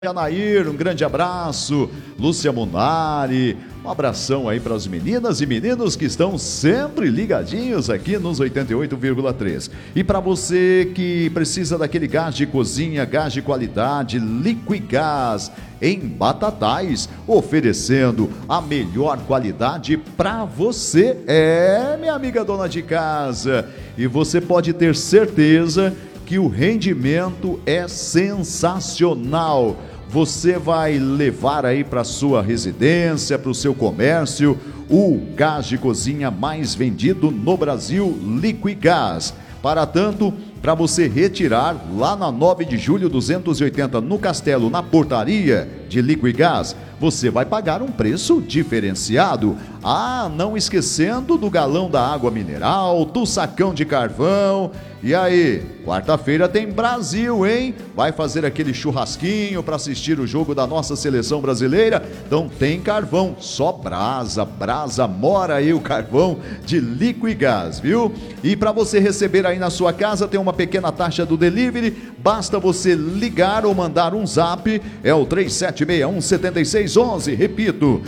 Anair, um grande abraço, Lúcia Munari, um abração aí para as meninas e meninos que estão sempre ligadinhos aqui nos 88,3. E para você que precisa daquele gás de cozinha, gás de qualidade, Liquigás, em Batatais, oferecendo a melhor qualidade para você. Minha amiga dona de casa, e você pode ter certeza que o rendimento é sensacional. Você vai levar aí para sua residência, para o seu comércio, o gás de cozinha mais vendido no Brasil, Liquigás. Para tanto, para você retirar lá na 9 de julho 280 no Castelo, na portaria de Liquigás, você vai pagar um preço diferenciado. Não esquecendo do galão da água mineral, do sacão de carvão. E aí, quarta-feira tem Brasil, hein? Vai fazer aquele churrasquinho para assistir o jogo da nossa seleção brasileira? Então tem carvão, só brasa, mora aí o carvão de Liquigás, viu? E para você receber aí na sua casa, tem uma pequena taxa do delivery, basta você ligar ou mandar um zap, é o 3761-7611, repito,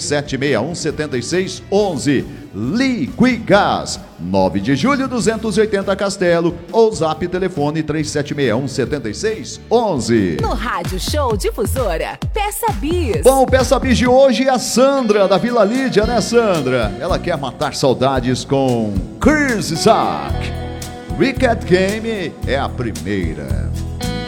3761-7611, Liquigás, 9 de julho 280 Castelo, ou zap telefone 3761-7611. No Rádio Show Difusora, Peça Bis. Bom, Peça Bis de hoje é a Sandra, da Vila Lídia, né, Sandra? Ela quer matar saudades com Chris Isaac. Wicked Game é a primeira.